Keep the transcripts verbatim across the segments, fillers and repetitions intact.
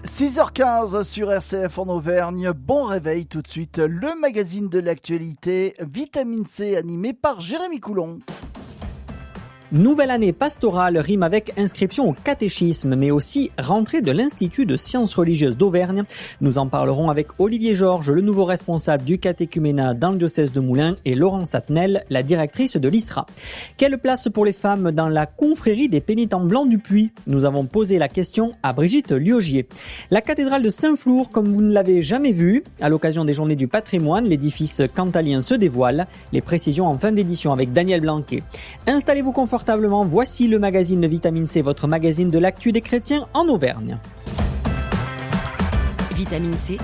six heures quinze sur R C F en Auvergne. Bon réveil tout de suite. Le magazine de l'actualité, Vitamine C, animé par Jérémy Coulon. Nouvelle année pastorale rime avec inscription au catéchisme, mais aussi rentrée de l'Institut de sciences religieuses d'Auvergne. Nous en parlerons avec Olivier Georges, le nouveau responsable du catéchuménat dans le diocèse de Moulins, et Laurence Atnel, la directrice de l'I S R A. Quelle place pour les femmes dans la confrérie des pénitents blancs du Puy? Nous avons posé la question à Brigitte Liogier. La cathédrale de Saint-Flour, comme vous ne l'avez jamais vue, à l'occasion des Journées du patrimoine, l'édifice cantalien se dévoile. Les précisions en fin d'édition avec Daniel Blanquet. Installez-vous confortablement. Voici le magazine Vitamine C, votre magazine de l'actu des chrétiens en Auvergne. Vitamine C,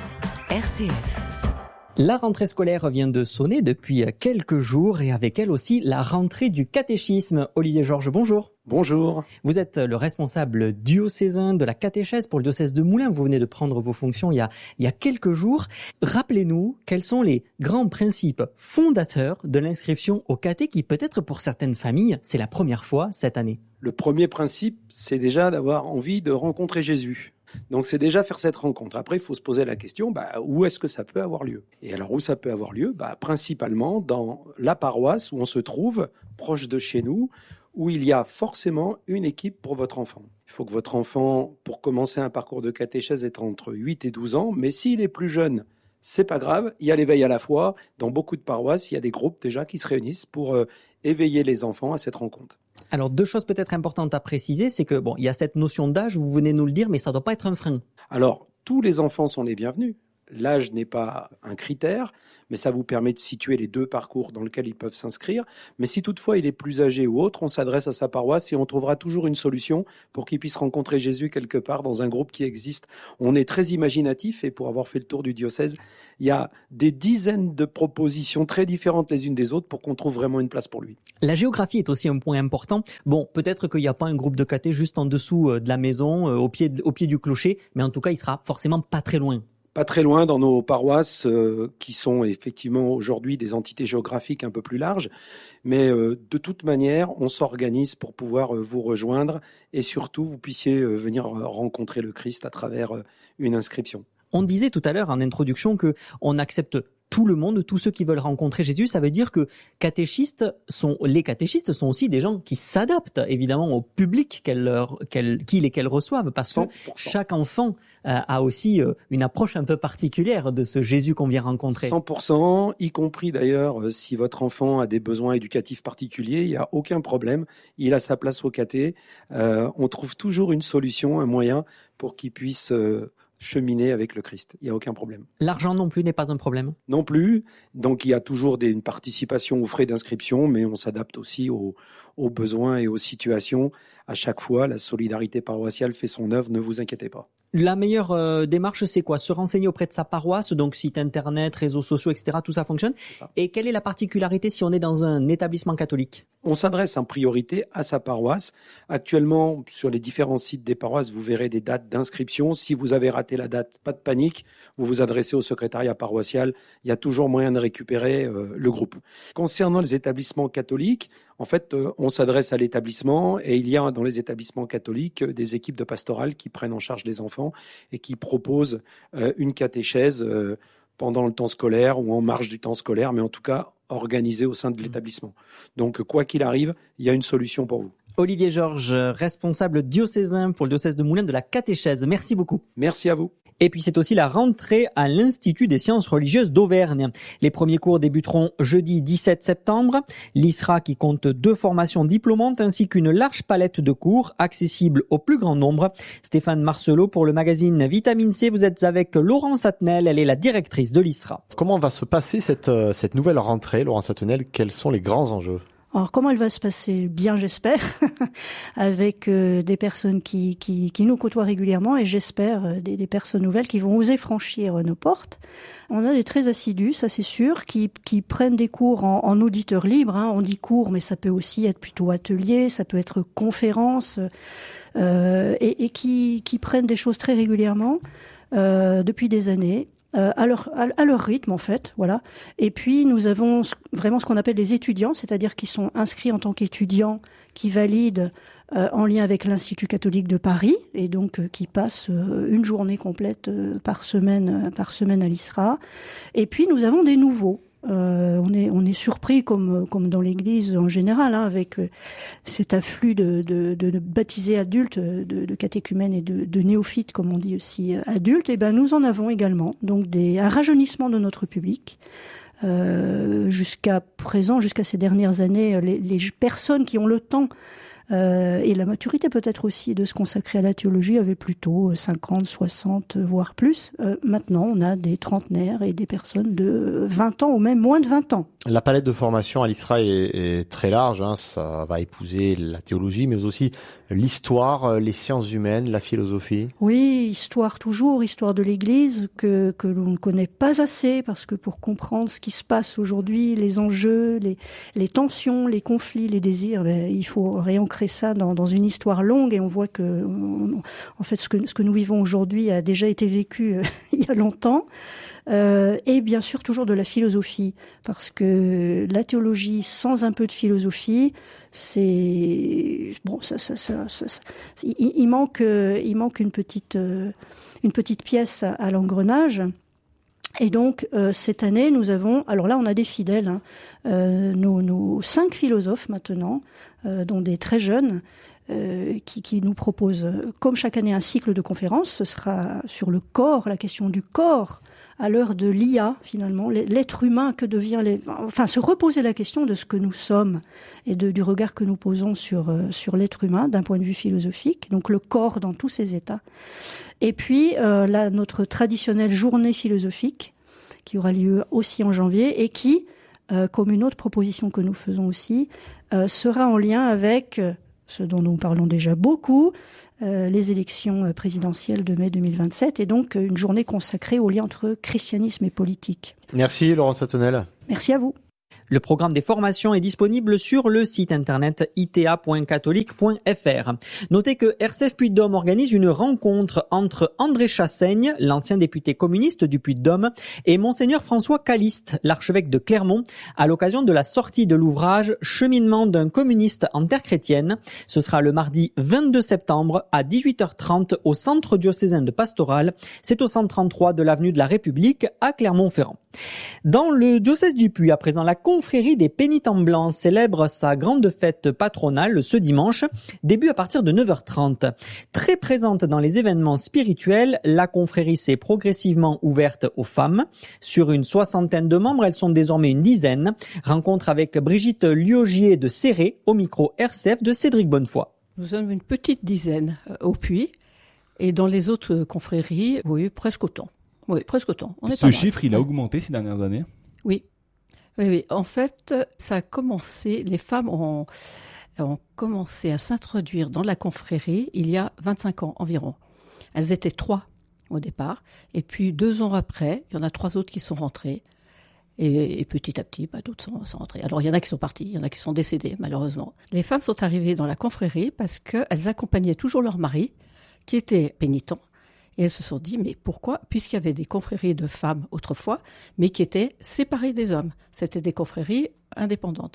R C F. La rentrée scolaire vient de sonner depuis quelques jours et avec elle aussi la rentrée du catéchisme. Olivier Georges, bonjour. Bonjour. Vous êtes le responsable diocésain de la catéchèse pour le diocèse de Moulins. Vous venez de prendre vos fonctions il y a, il y a quelques jours. Rappelez-nous quels sont les grands principes fondateurs de l'inscription au caté qui peut-être pour certaines familles, c'est la première fois cette année. Le premier principe, c'est déjà d'avoir envie de rencontrer Jésus. Donc c'est déjà faire cette rencontre. Après, il faut se poser la question, bah, où est-ce que ça peut avoir lieu? Et alors où ça peut avoir lieu? Bah, principalement dans la paroisse où on se trouve, proche de chez nous, où il y a forcément une équipe pour votre enfant. Il faut que votre enfant, pour commencer un parcours de catéchèse, ait entre huit et douze ans, mais s'il est plus jeune, c'est pas grave, il y a l'éveil à la foi. Dans beaucoup de paroisses, il y a des groupes déjà qui se réunissent pour euh, éveiller les enfants à cette rencontre. Alors deux choses peut-être importantes à préciser, c'est que bon, il y a cette notion d'âge, vous venez nous le dire, mais ça ne doit pas être un frein. Alors, tous les enfants sont les bienvenus. L'âge n'est pas un critère, mais ça vous permet de situer les deux parcours dans lesquels ils peuvent s'inscrire. Mais si toutefois il est plus âgé ou autre, on s'adresse à sa paroisse et on trouvera toujours une solution pour qu'il puisse rencontrer Jésus quelque part dans un groupe qui existe. On est très imaginatif et pour avoir fait le tour du diocèse, il y a des dizaines de propositions très différentes les unes des autres pour qu'on trouve vraiment une place pour lui. La géographie est aussi un point important. Bon, peut-être qu'il n'y a pas un groupe de caté juste en dessous de la maison, au pied, au pied du clocher, mais en tout cas, il sera forcément pas très loin. Pas très loin dans nos paroisses euh, qui sont effectivement aujourd'hui des entités géographiques un peu plus larges. Mais euh, de toute manière, on s'organise pour pouvoir euh, vous rejoindre et surtout vous puissiez euh, venir rencontrer le Christ à travers euh, une inscription. On disait tout à l'heure en introduction que on accepte tout le monde, tous ceux qui veulent rencontrer Jésus. Ça veut dire que catéchistes sont, les catéchistes sont aussi des gens qui s'adaptent évidemment au public qu'elles leur, qu'elles, qu'ils et qu'elles reçoivent, parce que chaque enfant euh, a aussi euh, une approche un peu particulière de ce Jésus qu'on vient rencontrer. cent pour cent, y compris d'ailleurs euh, si votre enfant a des besoins éducatifs particuliers, il n'y a aucun problème. Il a sa place au caté. Euh, on trouve toujours une solution, un moyen pour qu'il puisse euh, cheminer avec le Christ. Il n'y a aucun problème. L'argent non plus n'est pas un problème? Non plus. Donc, il y a toujours des, une participation aux frais d'inscription, mais on s'adapte aussi aux, aux besoins et aux situations. À chaque fois, la solidarité paroissiale fait son œuvre, ne vous inquiétez pas. La meilleure euh, démarche, c'est quoi? Se renseigner auprès de sa paroisse, donc site internet, réseaux sociaux, et cetera. Tout ça fonctionne. Ça. Et quelle est la particularité si on est dans un établissement catholique? On s'adresse en priorité à sa paroisse. Actuellement, sur les différents sites des paroisses, vous verrez des dates d'inscription. Si vous avez raté la date, pas de panique. Vous vous adressez au secrétariat paroissial. Il y a toujours moyen de récupérer euh, le groupe. Concernant les établissements catholiques, en fait, euh, on s'adresse à l'établissement et il y a dans les établissements catholiques des équipes de pastorale qui prennent en charge les enfants et qui proposent euh, une catéchèse euh, pendant le temps scolaire ou en marge du temps scolaire, mais en tout cas organisée au sein de l'établissement. Donc, quoi qu'il arrive, il y a une solution pour vous. Olivier Georges, responsable diocésain pour le diocèse de Moulins de la catéchèse. Merci beaucoup. Merci à vous. Et puis c'est aussi la rentrée à l'Institut des sciences religieuses d'Auvergne. Les premiers cours débuteront jeudi dix-sept septembre. L'I S R A qui compte deux formations diplômantes ainsi qu'une large palette de cours accessibles au plus grand nombre. Stéphane Marcelot pour le magazine Vitamine C. Vous êtes avec Laurence Atnel, elle est la directrice de l'I S R A. Comment va se passer cette, cette nouvelle rentrée, Laurence Atnel? Quels sont les grands enjeux? Alors comment elle va se passer? Bien, j'espère, avec euh, des personnes qui, qui, qui nous côtoient régulièrement et j'espère euh, des, des personnes nouvelles qui vont oser franchir euh, nos portes. On a des très assidus, ça c'est sûr, qui, qui prennent des cours en, en auditeur libre. Hein. On dit cours, mais ça peut aussi être plutôt atelier, ça peut être conférence, euh, et, et qui, qui prennent des choses très régulièrement euh, depuis des années. Euh, à leur à, à leur rythme en fait, voilà. Et puis nous avons vraiment ce qu'on appelle les étudiants, c'est-à-dire qui sont inscrits en tant qu'étudiants, qui valident euh, en lien avec l'Institut catholique de Paris, et donc euh, qui passe euh, une journée complète euh, par semaine, euh, par semaine à l'I S R A. Et puis nous avons des nouveaux. Euh, on est on est surpris comme comme dans l'Église en général, hein, avec euh, cet afflux de, de, de, de baptisés adultes, de, de catéchumènes et de, de néophytes, comme on dit aussi euh, adultes. Et ben nous en avons également, donc des un rajeunissement de notre public. Euh, jusqu'à présent, jusqu'à ces dernières années, les, les personnes qui ont le temps euh, et la maturité peut-être aussi de se consacrer à la théologie avaient plutôt cinquante, soixante, voire plus. Euh, maintenant, on a des trentenaires et des personnes de vingt ans ou même moins de vingt ans. La palette de formation à l'I S R A est, est très large, hein. Ça va épouser la théologie, mais aussi l'histoire, les sciences humaines, la philosophie. Oui, histoire toujours, histoire de l'Église que que l'on ne connaît pas assez, parce que pour comprendre ce qui se passe aujourd'hui, les enjeux, les les tensions, les conflits, les désirs, ben, il faut réancrer ça dans dans une histoire longue, et on voit que on, en fait ce que ce que nous vivons aujourd'hui a déjà été vécu euh, il y a longtemps. Euh, et bien sûr toujours de la philosophie, parce que la théologie sans un peu de philosophie, c'est bon, ça, ça, ça, ça, ça il, il manque, il manque une petite, une petite pièce à l'engrenage. Et donc euh, cette année, nous avons, alors là, on a des fidèles, hein, euh, nos, nos cinq philosophes maintenant, euh, dont des très jeunes. Euh, qui, qui nous proposent, comme chaque année, un cycle de conférences. Ce sera sur le corps, la question du corps, à l'heure de l'I A, finalement, l'être humain, que devient... Les... Enfin, se reposer la question de ce que nous sommes et de, du regard que nous posons sur, euh, sur l'être humain d'un point de vue philosophique, donc le corps dans tous ses états. Et puis, euh, là, notre traditionnelle journée philosophique, qui aura lieu aussi en janvier, et qui, euh, comme une autre proposition que nous faisons aussi, euh, sera en lien avec... Euh, ce dont nous parlons déjà beaucoup, euh, les élections présidentielles de mai deux mille vingt-sept, et donc une journée consacrée au lien entre christianisme et politique. Merci Laurence Satonel. Merci à vous. Le programme des formations est disponible sur le site internet i t a point catholique point f r. Notez que R C F Puy-de-Dôme organise une rencontre entre André Chassaigne, l'ancien député communiste du Puy-de-Dôme, et Monseigneur François Caliste, l'archevêque de Clermont, à l'occasion de la sortie de l'ouvrage Cheminement d'un communiste en terre chrétienne. Ce sera le mardi vingt-deux septembre à dix-huit heures trente au Centre diocésain de Pastoral. C'est au cent trente-trois de l'avenue de la République à Clermont-Ferrand. Dans le diocèse du Puy, à présent, la confrérie des Pénitents Blancs célèbre sa grande fête patronale ce dimanche, début à partir de neuf heures trente. Très présente dans les événements spirituels, la confrérie s'est progressivement ouverte aux femmes. Sur une soixantaine de membres, elles sont désormais une dizaine. Rencontre avec Brigitte Liogier de Céré, au micro R C F de Cédric Bonnefoy. Nous sommes une petite dizaine au Puy, et dans les autres confréries, oui, presque autant. Oui, presque autant. On est Ce chiffre, il a augmenté ces dernières années ? Oui. Oui, oui. En fait, ça a commencé, les femmes ont, ont commencé à s'introduire dans la confrérie il y a vingt-cinq ans environ. Elles étaient trois au départ, et puis deux ans après, il y en a trois autres qui sont rentrées, et, et petit à petit, bah, d'autres sont, sont rentrées. Alors, il y en a qui sont partis, il y en a qui sont décédés, malheureusement. Les femmes sont arrivées dans la confrérie parce qu'elles accompagnaient toujours leur mari, qui était pénitent. Et elles se sont dit, mais pourquoi ? Puisqu'il y avait des confréries de femmes autrefois, mais qui étaient séparées des hommes. C'était des confréries indépendantes.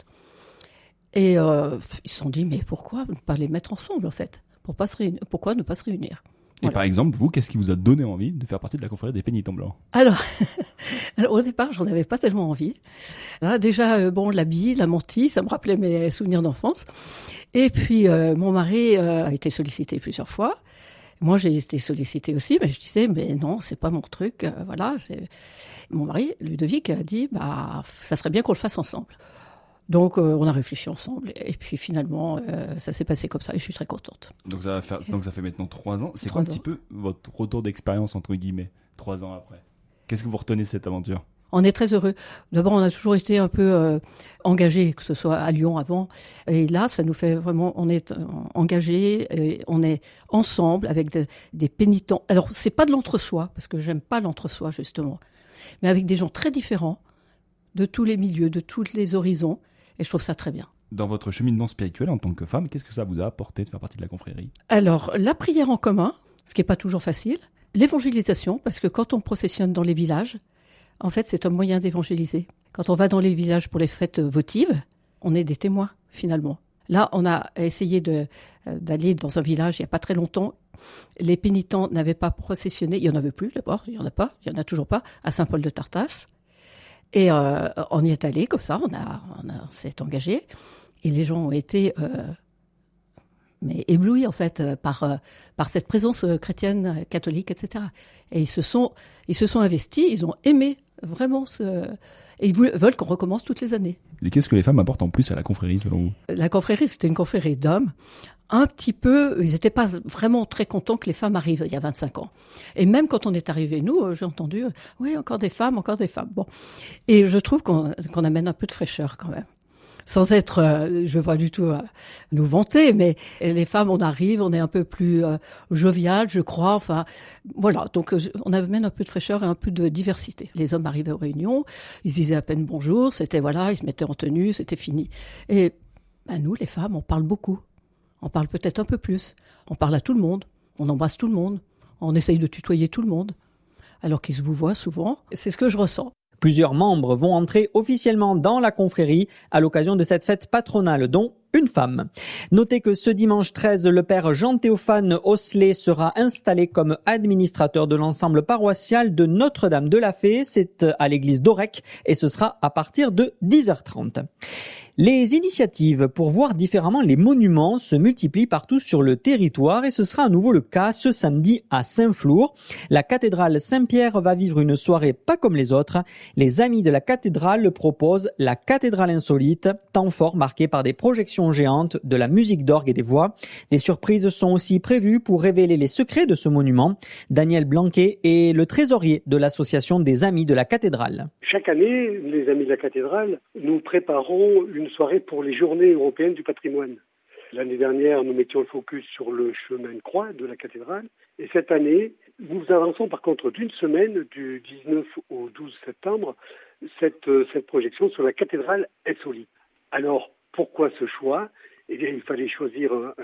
Et euh, ils se sont dit, mais pourquoi ne pas les mettre ensemble, en fait ? Pour pas se réunir, pourquoi ne pas se réunir ? Et voilà. Par exemple, vous, qu'est-ce qui vous a donné envie de faire partie de la confrérie des Pénitents Blancs ? Alors, alors, au départ, j'en avais pas tellement envie. Là, déjà, euh, bon, l'habit, la mantille, ça me rappelait mes souvenirs d'enfance. Et puis, euh, mon mari euh, a été sollicité plusieurs fois. Moi, j'ai été sollicitée aussi, mais je disais, mais non, c'est pas mon truc. Euh, voilà. C'est... Mon mari, Ludovic, a dit, bah, ça serait bien qu'on le fasse ensemble. Donc, euh, on a réfléchi ensemble. Et puis, finalement, euh, ça s'est passé comme ça et je suis très contente. Donc, ça, va faire, donc, ça fait maintenant trois ans. C'est trois quoi un ans. petit peu votre retour d'expérience, entre guillemets, trois ans après ? Qu'est-ce que vous retenez de cette aventure ? On est très heureux. D'abord, on a toujours été un peu euh, engagés, que ce soit à Lyon avant. Et là, ça nous fait vraiment... On est euh, engagés, et on est ensemble avec de, des pénitents. Alors, c'est pas de l'entre-soi, parce que j'aime pas l'entre-soi, justement. Mais avec des gens très différents, de tous les milieux, de tous les horizons. Et je trouve ça très bien. Dans votre cheminement spirituel en tant que femme, qu'est-ce que ça vous a apporté de faire partie de la confrérie ? Alors, la prière en commun, ce qui n'est pas toujours facile. L'évangélisation, parce que quand on processionne dans les villages, en fait, c'est un moyen d'évangéliser. Quand on va dans les villages pour les fêtes votives, on est des témoins, finalement. Là, on a essayé de, euh, d'aller dans un village il n'y a pas très longtemps. Les pénitents n'avaient pas processionné. Il n'y en avait plus d'abord, il n'y en a pas, il n'y en a toujours pas, à Saint-Paul-de-Tartas. Et euh, on y est allé comme ça, on, a, on, a, on s'est engagé. Et les gens ont été euh, mais éblouis en fait par, euh, par cette présence chrétienne, catholique, et cetera. Et ils se sont, ils se sont investis, ils ont aimé vraiment ce... Et ils veulent qu'on recommence toutes les années. Et qu'est-ce que les femmes apportent en plus à la confrérie, selon vous ? La confrérie, c'était une confrérie d'hommes. Un petit peu, ils n'étaient pas vraiment très contents que les femmes arrivent il y a vingt-cinq ans. Et même quand on est arrivés, nous, j'ai entendu, oui, encore des femmes, encore des femmes. Bon. Et je trouve qu'on, qu'on amène un peu de fraîcheur quand même. Sans être, euh, je veux pas du tout euh, nous vanter, mais les femmes, on arrive, on est un peu plus euh, jovial, je crois. Enfin, voilà. Donc, euh, on amène un peu de fraîcheur et un peu de diversité. Les hommes arrivaient aux réunions, ils disaient à peine bonjour, c'était voilà, ils se mettaient en tenue, c'était fini. Et ben, nous, les femmes, on parle beaucoup. On parle peut-être un peu plus. On parle à tout le monde. On embrasse tout le monde. On essaye de tutoyer tout le monde. Alors qu'ils se vous voient souvent. C'est ce que je ressens. Plusieurs membres vont entrer officiellement dans la confrérie à l'occasion de cette fête patronale, dont une femme. Notez que ce dimanche treize, le père Jean-Théophane Osselet sera installé comme administrateur de l'ensemble paroissial de Notre-Dame de la Fée. C'est à l'église d'Aurec et ce sera à partir de dix heures trente. Les initiatives pour voir différemment les monuments se multiplient partout sur le territoire et ce sera à nouveau le cas ce samedi à Saint-Flour. La cathédrale Saint-Pierre va vivre une soirée pas comme les autres. Les amis de la cathédrale proposent la cathédrale insolite, temps fort marqué par des projections géantes, de la musique d'orgue et des voix. Des surprises sont aussi prévues pour révéler les secrets de ce monument. Daniel Blanquet est le trésorier de l'association des amis de la cathédrale. Chaque année, les amis de la cathédrale, nous préparons une soirée pour les journées européennes du patrimoine. L'année dernière, nous mettions le focus sur le chemin de croix de la cathédrale. Et cette année, nous avançons par contre d'une semaine, du dix-neuf au douze septembre, cette, cette projection sur la cathédrale insolite. Alors, pourquoi ce choix ? Eh bien, il fallait choisir un,